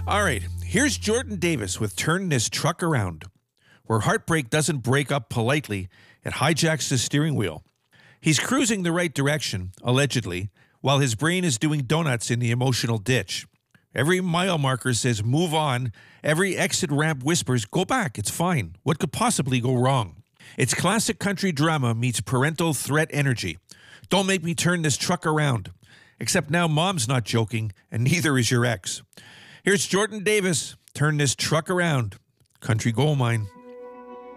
All right, here's Jordan Davis with Turn This Truck Around. Where heartbreak doesn't break up politely, it hijacks the steering wheel. He's cruising the right direction, allegedly, while his brain is doing donuts in the emotional ditch. Every mile marker says move on. Every exit ramp whispers go back, it's fine. What could possibly go wrong? It's classic country drama meets parental threat energy. Don't make me turn this truck around. Except now mom's not joking, and neither is your ex. Here's Jordan Davis, Turn This Truck Around. Country Gold Mine.